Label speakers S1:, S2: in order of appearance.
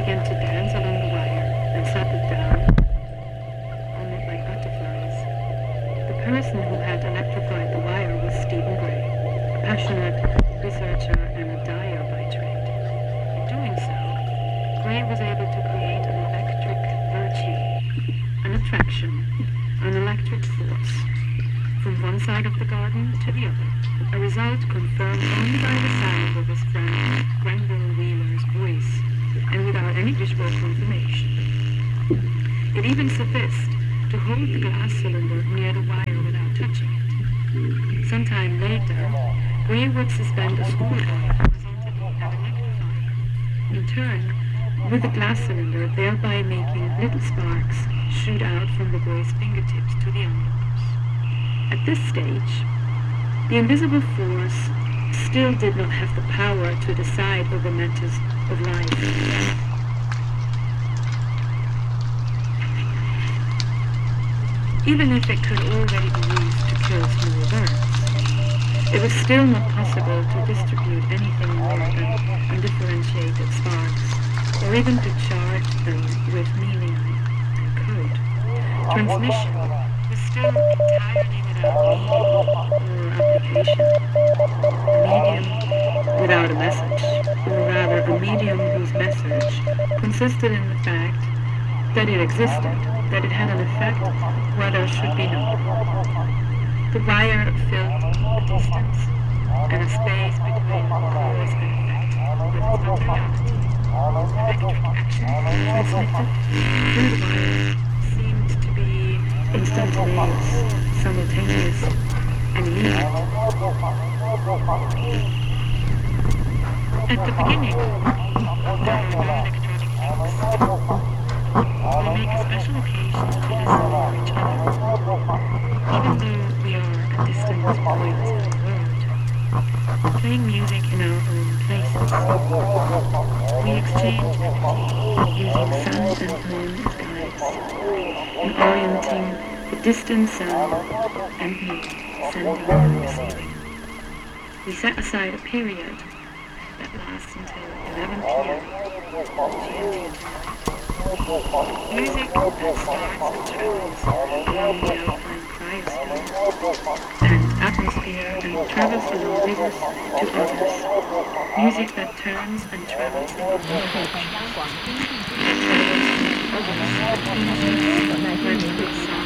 S1: began to dance along the wire and settled down on it like butterflies. The person who had electrified the wire was Stephen Gray, a passionate researcher and a dyer by trade. In doing so, Gray was able to create an electric virtue, an attraction, an electric force, from one side of the garden to the other, a result confirmed only by the sound of his friend Grenville Wheeler's voice, and without any visual confirmation. It even sufficed to hold the glass cylinder near the wire without touching it. Sometime later, Gray would suspend a screwdriver horizontally and electrify it. In turn, with the glass cylinder, thereby making little sparks shoot out from the Gray's fingertips to the onlookers. At this stage, the invisible force still did not have the power to decide over matters of life and death. Even if it could already be used to kill small birds, it was still not possible to distribute anything more than undifferentiated sparks, or even to charge them with meaning and code. Transmission was still entirely without medium or application. A medium without a message, or rather a medium whose message consisted in the fact that it existed, that it had an effect, whether should be known. The wire filled a distance and a space between cause and effect with its materiality. Electric action transmitted through the wire seemed to be instantaneous, simultaneous, and immediate. At the beginning, there were no electronic links. We make a special occasion to listen for each other. Even though we are at distant points in the world, playing music in our own places. We exchange energy using sun and moon as guides, in orienting the distant sun and moon, sending and receiving. We set aside a period that lasts until 11 p.m. GMT. Music that starts and travels along the alpine cryosphere and atmosphere and travels along rivers to others. Music that turns and travels in others to others. When the good song